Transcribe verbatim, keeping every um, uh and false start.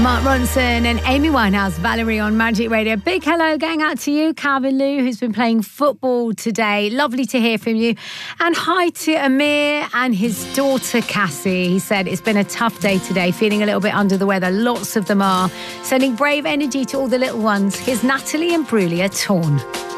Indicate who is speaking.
Speaker 1: Mark Ronson and Amy Winehouse, Valerie on Magic Radio. Big hello going out to you, Calvin Liu, who's been playing football today. Lovely to hear from you. And hi to Amir and his daughter, Cassie. He said it's been a tough day today, feeling a little bit under the weather. Lots of them are. Sending brave energy to all the little ones. Here's Natalie and Brulia Torn.